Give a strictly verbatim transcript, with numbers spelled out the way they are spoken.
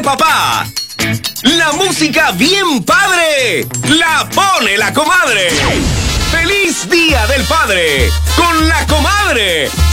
papá. La música bien padre la pone la comadre. ¡Feliz Día del Padre con la comadre!